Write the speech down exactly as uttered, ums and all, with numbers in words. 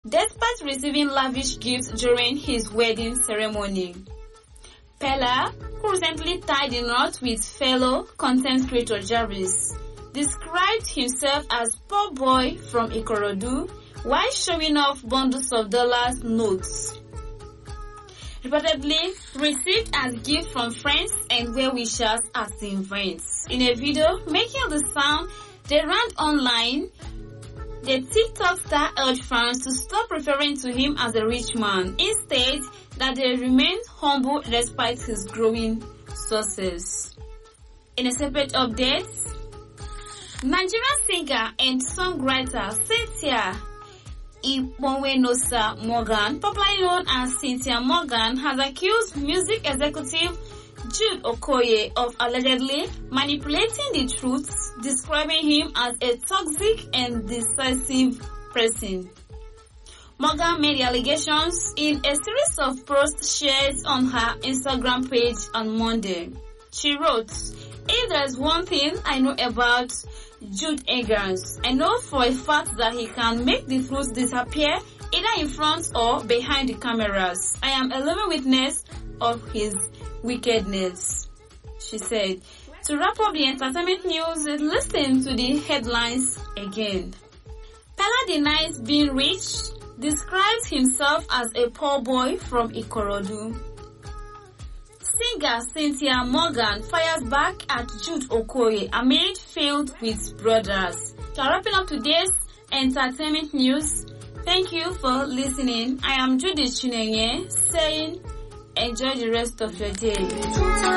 despite receiving lavish gifts during his wedding ceremony. Pella, who recently tied the knot with fellow content creator Jarvis, described himself as poor boy from Ikorodu while showing off bundles of dollars notes, reportedly received as gift from friends and well-wishers at the event. In a video making the sound they ran online, the TikTok star urged fans to stop referring to him as a rich man, instead that they remain humble despite his growing success. In a separate update, Nigerian singer and songwriter Cynthia Igbonwenosa Morgan, popularly known as Cynthia Morgan, has accused music executive Jude Okoye of allegedly manipulating the truth, describing him as a toxic and decisive person. Morgan made the allegations in a series of posts shared on her Instagram page on Monday. She wrote, "If there's one thing I know about Jude Eggers, I know for a fact that he can make the truth disappear either in front or behind the cameras. I am a living witness of his wickedness," she said. To wrap up the entertainment news, listen to the headlines again. Pella denies being rich, describes himself as a poor boy from Ikorodu. Singer Cynthia Morgan fires back at Jude Okoye amid feud with brothers. So wrapping up today's entertainment news, thank you for listening. I am Judith Chinenye saying enjoy the rest of your day.